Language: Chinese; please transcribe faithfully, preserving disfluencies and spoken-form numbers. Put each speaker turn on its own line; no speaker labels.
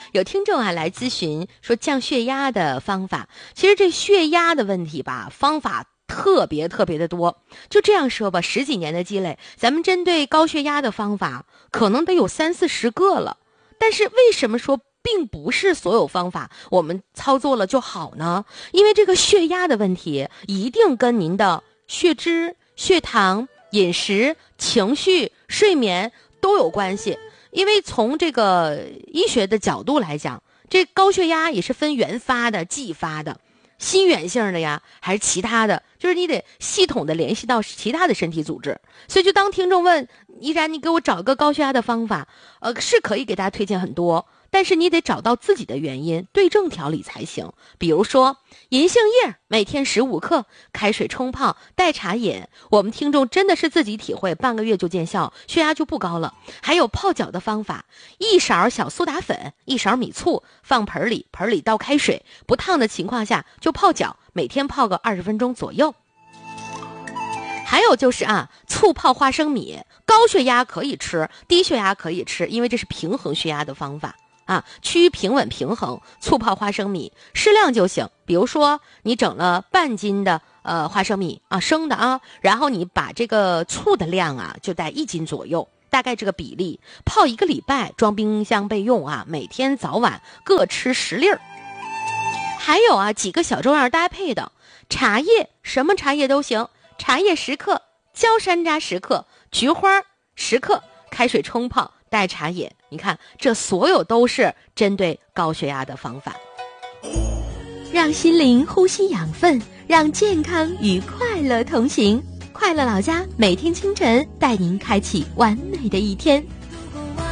有听众啊来咨询说降血压的方法。其实这血压的问题吧，方法特别特别的多。就这样说吧，十几年的积累，咱们针对高血压的方法可能得有三四十个了。但是为什么说并不是所有方法我们操作了就好呢？因为这个血压的问题一定跟您的血脂、血糖、饮食、情绪、睡眠都有关系。因为从这个医学的角度来讲，这高血压也是分原发的、继发的、心源性的呀，还是其他的，就是你得系统的联系到其他的身体组织。所以就当听众问依然你给我找个高血压的方法，呃，是可以给大家推荐很多，但是你得找到自己的原因，对症调理才行。比如说银杏叶每天十五克，开水冲泡，代茶饮。我们听众真的是自己体会，半个月就见效，血压就不高了。还有泡脚的方法，一勺小苏打粉，一勺米醋，放盆里，盆里倒开水，不烫的情况下就泡脚，每天泡个二十分钟左右。还有就是啊，醋泡花生米，高血压可以吃，低血压可以吃，因为这是平衡血压的方法啊，趋于平稳平衡。醋泡花生米适量就行，比如说你整了半斤的呃花生米啊，生的啊，然后你把这个醋的量啊就在一斤左右，大概这个比例，泡一个礼拜，装冰箱备用啊，每天早晚各吃十粒儿。还有啊，几个小中药搭配的茶叶，什么茶叶都行，茶叶十克，焦山楂十克，菊花十克，开水冲泡，代茶饮。你看，这所有都是针对高血压的方法。
让心灵呼吸养分，让健康与快乐同行。快乐老家每天清晨带您开启完美的一天。